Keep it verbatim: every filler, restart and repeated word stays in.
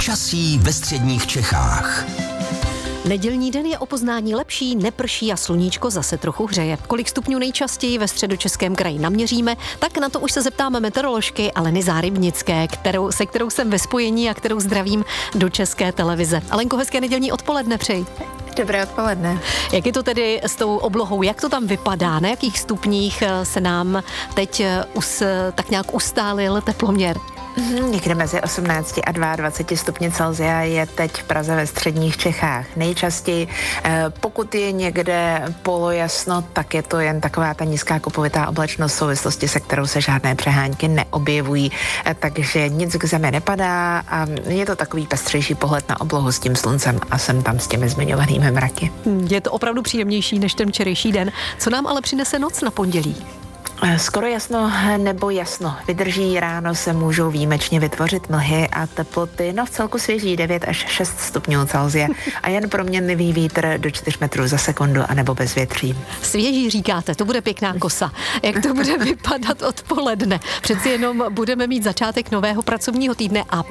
Počasí ve středních Čechách. Nedělní den je o poznání lepší, neprší a sluníčko zase trochu hřeje. Kolik stupňů nejčastěji ve středočeském kraji naměříme, tak na to už se zeptáme meteoroložky Aleny Zárybnické, kterou, se kterou jsem ve spojení a kterou zdravím do České televize. Alenko, hezké nedělní odpoledne přeji. Dobré odpoledne. Jak je to tedy s tou oblohou? Jak to tam vypadá? Na jakých stupních se nám teď us, tak nějak ustálil teploměr? Někde mezi osmnácti a dvaceti dvěma stupni Celsia je teď v Praze ve středních Čechách nejčastěji. Pokud je někde polojasno, tak je to jen taková ta nízká kupovitá oblačnost v souvislosti, se kterou se žádné přehánky neobjevují. Takže nic k zemi nepadá a je to takový pestřejší pohled na oblohu s tím sluncem a sem tam s těmi zmiňovanými mraky. Je to opravdu příjemnější než ten včerejší den. Co nám ale přinese noc na pondělí? Skoro jasno nebo jasno. Vydrží, ráno se můžou výjimečně vytvořit mlhy a teploty, no v celku svěží devět až šest stupňů Celsia a jen proměnlivý vítr do čtyř metrů za sekundu a nebo bez větří. Svěží říkáte, to bude pěkná kosa. Jak to bude vypadat odpoledne? Přeci jenom budeme mít začátek nového pracovního týdne a